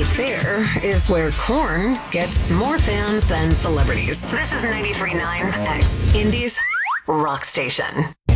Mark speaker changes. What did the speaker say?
Speaker 1: Unfair is where corn gets more fans than celebrities. This is 93.9 X Indies Rock Station.